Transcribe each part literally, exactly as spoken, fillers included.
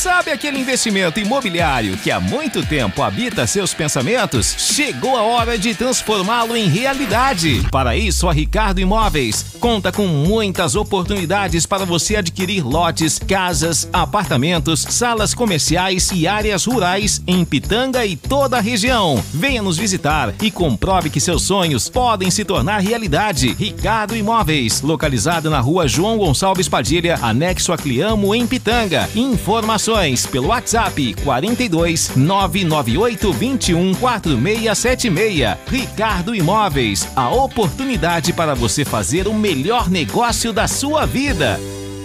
Sabe aquele investimento imobiliário que há muito tempo habita seus pensamentos? Chegou a hora de transformá-lo em realidade. Para isso, a Ricardo Imóveis conta com muitas oportunidades para você adquirir lotes, casas, apartamentos, salas comerciais e áreas rurais em Pitanga e toda a região. Venha nos visitar e comprove que seus sonhos podem se tornar realidade. Ricardo Imóveis, localizado na rua João Gonçalves Padilha, anexo a Cliamo, em Pitanga. Informações pelo WhatsApp quarenta e dois, nove nove oito, vinte e um, quarenta e seis setenta e seis. Ricardo Imóveis, a oportunidade para você fazer o melhor negócio da sua vida.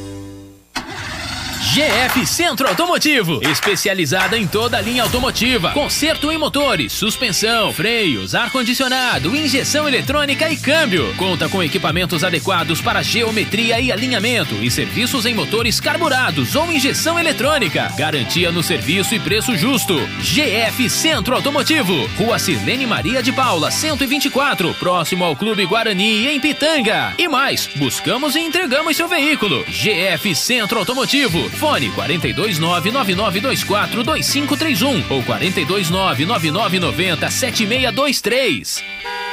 G F Centro Automotivo, especializada em toda a linha automotiva, conserto em motores, suspensão, freios, ar-condicionado, injeção eletrônica e câmbio. Conta com equipamentos adequados para geometria e alinhamento e serviços em motores carburados ou injeção eletrônica. Garantia no serviço e preço justo. G F Centro Automotivo, Rua Sirlene Maria de Paula, cento e vinte e quatro, próximo ao Clube Guarani, em Pitanga. E mais, buscamos e entregamos seu veículo. G F Centro Automotivo. Fone quarenta e dois, nove nove nove dois quatro, dois cinco três um ou quarenta e dois, nove nove nove nove zero, sete seis dois três.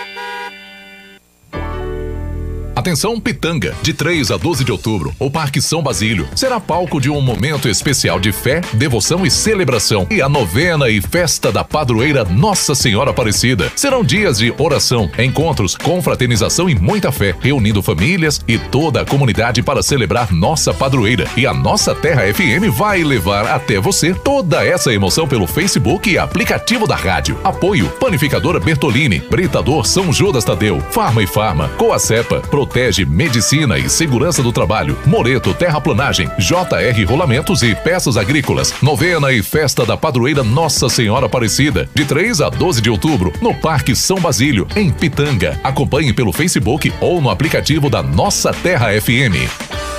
Atenção Pitanga, de três a doze de outubro, o Parque São Basílio será palco de um momento especial de fé, devoção e celebração. E a novena e festa da padroeira Nossa Senhora Aparecida. Serão dias de oração, encontros, confraternização e muita fé, reunindo famílias e toda a comunidade para celebrar nossa padroeira. E a Nossa Terra F M vai levar até você toda essa emoção pelo Facebook e aplicativo da rádio. Apoio: Panificadora Bertolini, Britador São Judas Tadeu, Farma e Farma, Coacepa, Protege Medicina e Segurança do Trabalho, Moreto Terraplanagem, J R Rolamentos e Peças Agrícolas. Novena e festa da padroeira Nossa Senhora Aparecida, de três a doze de outubro, no Parque São Basílio, em Pitanga. Acompanhe pelo Facebook ou no aplicativo da Nossa Terra F M.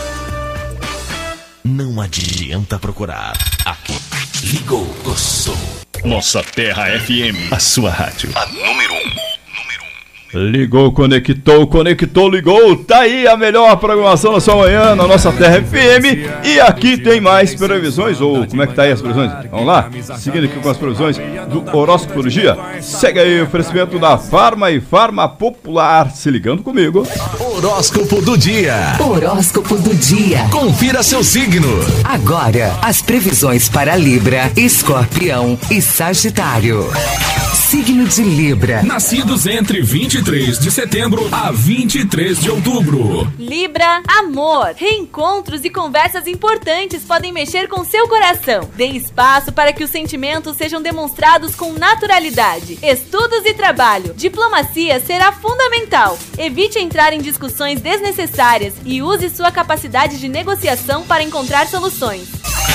Não adianta procurar. Aqui. Ligou, gostou. Nossa Terra F M, a sua rádio. A número um. Ligou, conectou, conectou, ligou. Tá aí a melhor programação da sua manhã na Nossa Terra F M. E aqui tem mais previsões, ou como é que tá aí as previsões? Vamos lá? Seguindo aqui com as previsões do Horóscopo do Dia. Segue aí o oferecimento da Farma e Farma Popular. Se ligando comigo. Horóscopo do Dia. Horóscopo do Dia. Confira seu signo. Agora, as previsões para Libra, Escorpião e Sagitário. Signo de Libra. Nascidos entre vinte e três de setembro a vinte e três de outubro. Libra, amor. Reencontros e conversas importantes podem mexer com seu coração. Dê espaço para que os sentimentos sejam demonstrados com naturalidade. Estudos e trabalho. Diplomacia será fundamental. Evite entrar em discussões desnecessárias e use sua capacidade de negociação para encontrar soluções.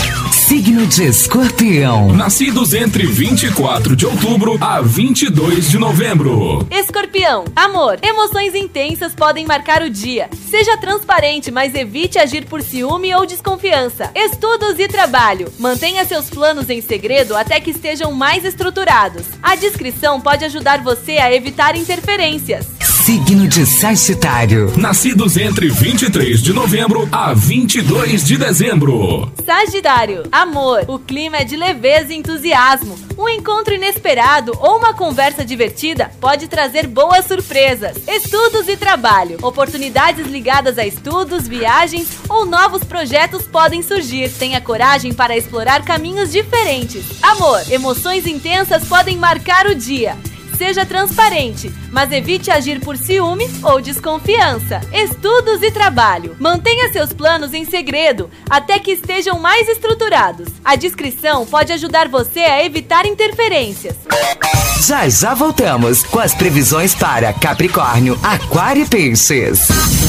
Signo de Escorpião. Nascidos entre vinte e quatro de outubro a vinte e dois de novembro. Escorpião, amor. Emoções intensas podem marcar o dia. Seja transparente, mas evite agir por ciúme ou desconfiança. Estudos e trabalho. Mantenha seus planos em segredo até que estejam mais estruturados. A discrição pode ajudar você a evitar interferências. Signo de Sagitário. Nascidos entre vinte e três de novembro a vinte e dois de dezembro. Sagitário, amor. O clima é de leveza e entusiasmo. Um encontro inesperado ou uma conversa divertida pode trazer boas surpresas. Estudos e trabalho. Oportunidades ligadas a estudos, viagens ou novos projetos podem surgir. Tenha coragem para explorar caminhos diferentes. Amor. Emoções intensas podem marcar o dia. Seja transparente, mas evite agir por ciúme ou desconfiança. Estudos e trabalho. Mantenha seus planos em segredo até que estejam mais estruturados. A discrição pode ajudar você a evitar interferências. Já já voltamos com as previsões para Capricórnio, Aquário e Peixes.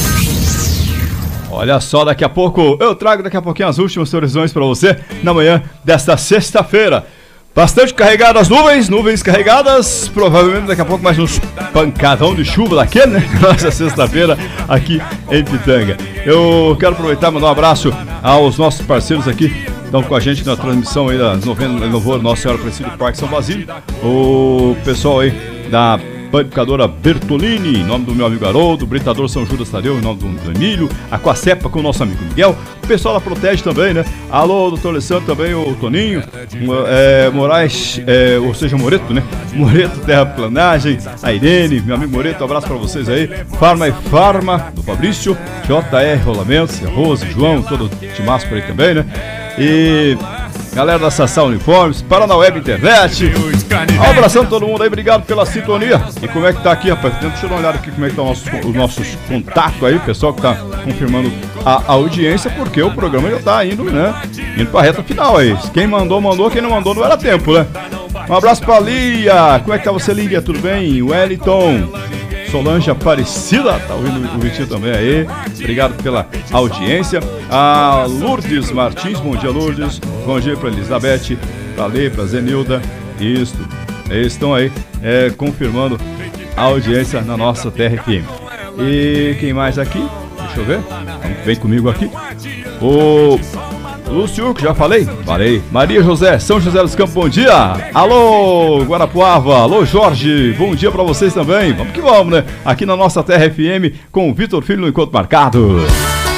Olha só, daqui a pouco eu trago daqui a pouquinho as últimas previsões para você na manhã desta sexta-feira. Bastante carregadas as nuvens, nuvens carregadas, provavelmente daqui a pouco mais uns pancadão de chuva daquele, né? Nossa sexta-feira aqui em Pitanga. Eu quero aproveitar e mandar um abraço aos nossos parceiros aqui, que estão com a gente na transmissão aí das novenas de louvor Nossa Senhora Aparecida do Parque São Basílio. O pessoal aí da Panificadora Bertolini, em nome do meu amigo Haroldo, Britador São Judas Tadeu, em nome do, do Emílio, a Coacepa com o nosso amigo Miguel, o pessoal da Protege também, né? Alô, doutor Alessandro também, o Toninho, é, Moraes, é, ou seja, Moreto, né? Moreto Terraplanagem, a Irene, meu amigo Moreto, um abraço pra vocês aí. Farma e Farma, do Fabrício, J R Rolamentos, a Rose, João, todo o timaço por aí também, né? E galera da Sassá Uniformes, Paraná Web Internet. Um abração a todo mundo aí, obrigado pela sintonia. E como é que tá aqui, rapaz? Deixa eu dar uma olhada aqui como é que tá os nossos, os nossos contatos aí, o pessoal que tá confirmando a, a audiência, porque o programa já tá indo, né? Indo pra reta final aí. Quem mandou, mandou, quem não mandou não era tempo, né? Um abraço pra Lia. Como é que tá você, Lia? Tudo bem? Wellington. Solange Aparecida, tá ouvindo o Vitinho também aí, obrigado pela audiência. A Lourdes Martins, bom dia Lourdes, bom dia pra Elizabeth, pra Lê, pra Zenilda, isso, eles estão aí é, confirmando a audiência na nossa T R F M. E quem mais aqui? Deixa eu ver, vem comigo aqui. O Lúcio, que já falei? Falei. Maria José, São José dos Campos, bom dia. Alô, Guarapuava. Alô, Jorge. Bom dia pra vocês também. Vamos que vamos, né? Aqui na nossa T R F M com o Vitor Filho no Encontro Marcado.